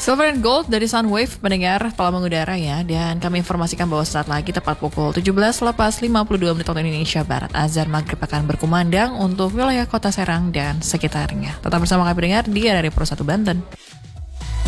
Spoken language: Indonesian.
Silver and Gold dari Sunwave pendengar telah mengudara ya. Dan kami informasikan bahwa saat lagi tepat pukul 17:52 waktu Indonesia Barat, azan maghrib akan berkumandang untuk wilayah kota Serang dan sekitarnya. Tetap bersama kami pendengar di Radio Pro 1 Banten.